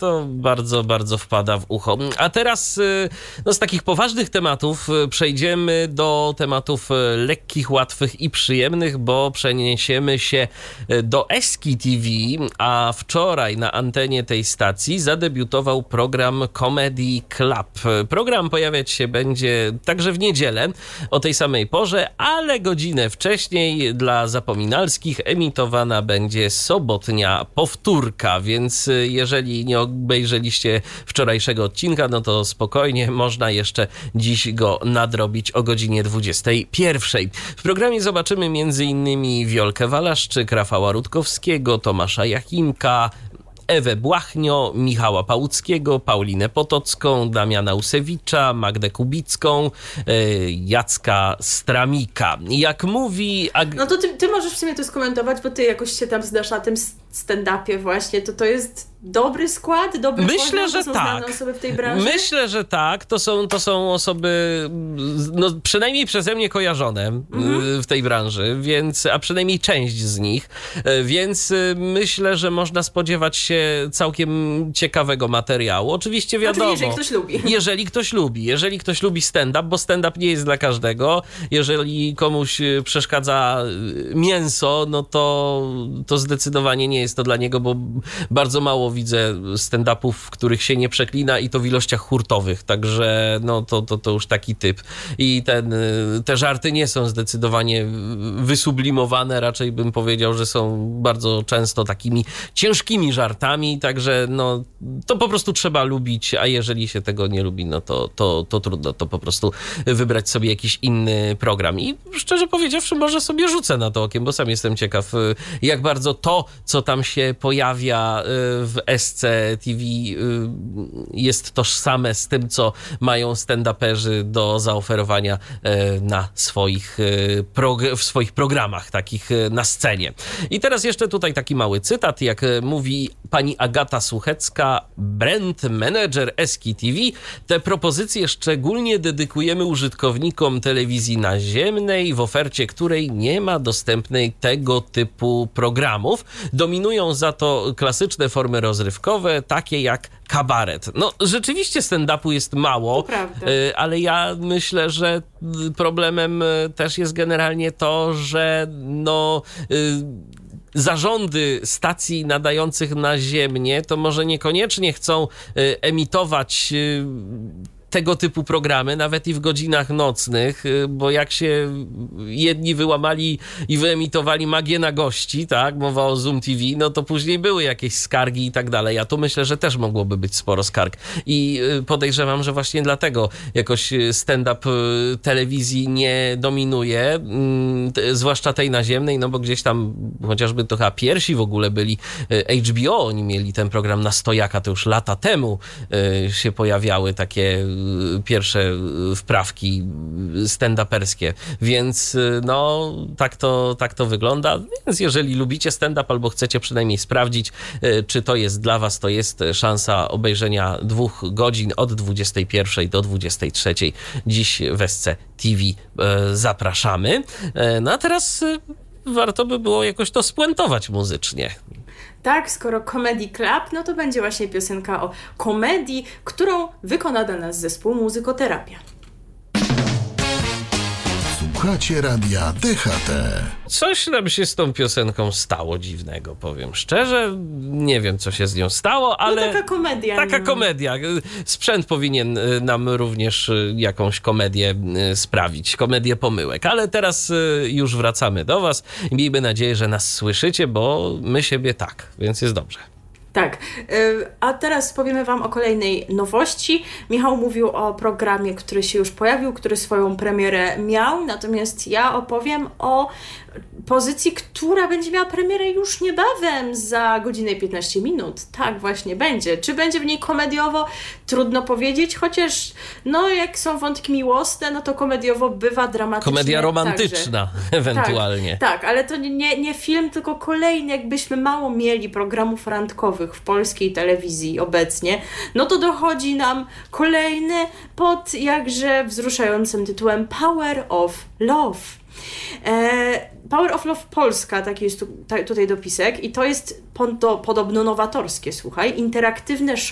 to bardzo, bardzo wpada w ucho. A teraz z takich poważnych tematów przejdziemy do tematów lekkich, łatwych i przyjemnych, bo przeniesiemy się do Eski TV, a wczoraj na antenie tej stacji zadebiutował program Comedy Club. Program pojawiać się będzie także w niedzielę o tej samej porze, ale godzinę wcześniej dla zapominalskich emitowana będzie sobotnia powtórka, więc jeżeli nie obejrzeliście wczorajszego odcinka, no to spokojnie, można jeszcze dziś go nadrobić o godzinie 21. W programie zobaczymy m.in. Wiolkę Walaszczyk, Rafała Rutkowskiego, Tomasza Jachimka, Ewę Błachnio, Michała Pałuckiego, Paulinę Potocką, Damiana Usewicza, Magdę Kubicką, Jacka Stramika. Jak mówi... No to ty możesz w sumie to skomentować, bo ty jakoś się tam znasz na tym stand-upie właśnie. To jest dobry skład? Dobry Myślę, że są tak. znane osoby w tej branży? Myślę, że tak. To są osoby przynajmniej przeze mnie kojarzone w tej branży, a przynajmniej część z nich, więc myślę, że można spodziewać się całkiem ciekawego materiału. Oczywiście wiadomo. Jeżeli ktoś lubi. Jeżeli ktoś lubi stand-up, bo stand-up nie jest dla każdego. Jeżeli komuś przeszkadza mięso, no to zdecydowanie nie jest to dla niego, bo bardzo mało widzę stand-upów, w których się nie przeklina i to w ilościach hurtowych, także to już taki typ. I te żarty nie są zdecydowanie wysublimowane, raczej bym powiedział, że są bardzo często takimi ciężkimi żartami, także to po prostu trzeba lubić, a jeżeli się tego nie lubi, to trudno, to po prostu wybrać sobie jakiś inny program. I szczerze powiedziawszy, może sobie rzucę na to okiem, bo sam jestem ciekaw, jak bardzo to, co tam się pojawia w SC TV, jest tożsame z tym, co mają stand-uperzy do zaoferowania w swoich programach, takich na scenie. I teraz jeszcze tutaj taki mały cytat, jak mówi pani Agata Suchecka, brand manager Eski TV. Te propozycje szczególnie dedykujemy użytkownikom telewizji naziemnej, w ofercie której nie ma dostępnej tego typu programów. Dominują za to klasyczne formy rozrywkowe, takie jak kabaret. Rzeczywiście stand-upu jest mało, ale ja myślę, że problemem też jest generalnie to, że zarządy stacji nadających naziemnie to może niekoniecznie chcą emitować tego typu programy, nawet i w godzinach nocnych, bo jak się jedni wyłamali i wyemitowali Magię na gości, tak, mowa o Zoom TV, to później były jakieś skargi i tak dalej. Ja tu myślę, że też mogłoby być sporo skarg. I podejrzewam, że właśnie dlatego jakoś stand-up telewizji nie dominuje, zwłaszcza tej naziemnej, bo gdzieś tam chociażby to chyba pierwsi w ogóle byli HBO, oni mieli ten program na stojaka, to już lata temu się pojawiały takie pierwsze wprawki stand-uperskie, więc tak to wygląda. Więc jeżeli lubicie stand-up albo chcecie przynajmniej sprawdzić, czy to jest dla was, to jest szansa obejrzenia 2 godzin od 21 do 23. Dziś w SC TV zapraszamy. A teraz warto by było jakoś to spuentować muzycznie. Tak, skoro Comedy Club, to będzie właśnie piosenka o komedii, którą wykona dla nas zespół Muzykoterapia. Słuchacie radia DHT. Coś nam się z tą piosenką stało dziwnego, powiem szczerze. Nie wiem, co się z nią stało, ale... taka komedia. Taka komedia. Sprzęt powinien nam również jakąś komedię sprawić. Komedię pomyłek. Ale teraz już wracamy do was i miejmy nadzieję, że nas słyszycie, bo my siebie tak, więc jest dobrze. Tak, a teraz powiemy wam o kolejnej nowości. Michał mówił o programie, który się już pojawił, który swoją premierę miał, natomiast ja opowiem o pozycji, która będzie miała premierę już niebawem, za godzinę i 15 minut. Tak właśnie będzie. Czy będzie w niej komediowo? Trudno powiedzieć, chociaż jak są wątki miłosne, to komediowo bywa, dramatycznie. Komedia romantyczna także, ewentualnie. Tak, ale to nie film, tylko kolejny, jakbyśmy mało mieli programów randkowych w polskiej telewizji obecnie, to dochodzi nam kolejny pod jakże wzruszającym tytułem Power of Love. Power of Love Polska, taki jest tutaj dopisek i to jest podobno nowatorskie, słuchaj, interaktywne show